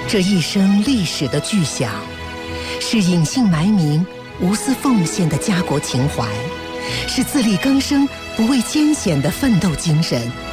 这一生历史的巨响，是隐姓埋名、无私奉献的家国情怀，是自力更生、不畏艰险的奋斗精神。